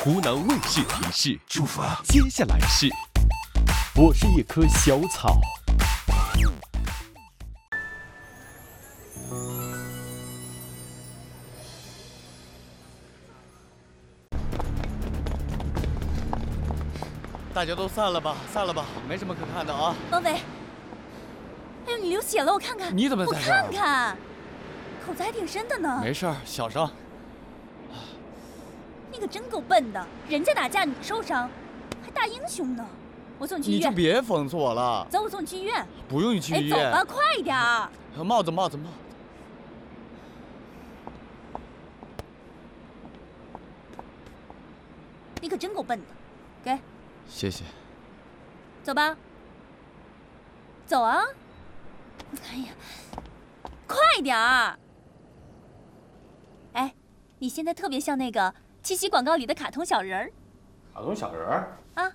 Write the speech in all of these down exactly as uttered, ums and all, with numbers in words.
湖南卫视提示：接下来是， 我是一棵小草。 大家都散了吧，散了吧，没什么可看的啊。 王伟，哎呦，你流血了，我看看。 你怎么在这儿？ 我看看，口子还挺深的呢。 没事儿，小伤。 你可真够笨的，人家打架你受伤，还大英雄呢。我送你去医院。 你就别讽刺我了。 走，我送你去医院。 不用你去医院。 哎，走吧，快点儿。 帽子，帽子，帽子。 你可真够笨的，给。 谢谢。 走吧。走啊！哎呀，快点儿！哎，你现在特别像那个七夕广告里的卡通小人儿。 卡通小人儿啊！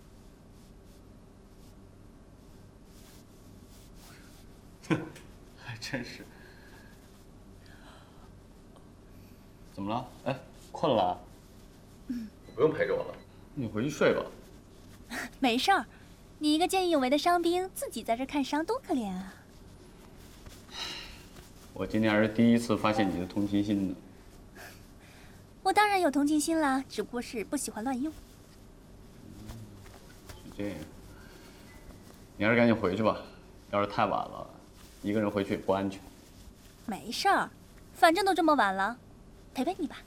哼，还真是。怎么了？哎，困了？嗯，不用陪着我了，你回去睡吧。 没事儿，你一个见义勇为的伤兵，自己在这看伤，多可怜啊！ 我今天还是第一次发现你的同情心呢。 我当然有同情心啦，只不过是不喜欢乱用。 是这样，你还是赶紧回去吧，要是太晚了，一个人回去也不安全。 没事儿，反正都这么晚了，陪陪你吧。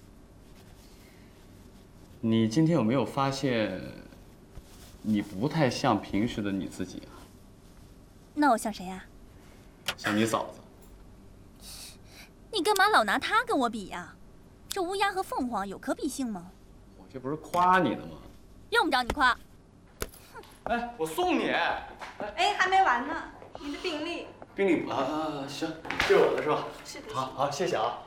你今天有没有发现，你不太像平时的你自己啊？ 那我像谁啊？ 像你嫂子。 你干嘛老拿她跟我比呀？这乌鸦和凤凰有可比性吗？ 我这不是夸你呢吗？ 用不着你夸。 哎，我送你。 哎，还没完呢，你的病历。 病历啊啊，行，这是我的是吧？ 是的。 好好，谢谢啊。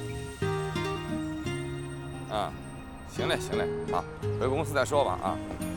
啊，行嘞行嘞，啊，回公司再说吧啊。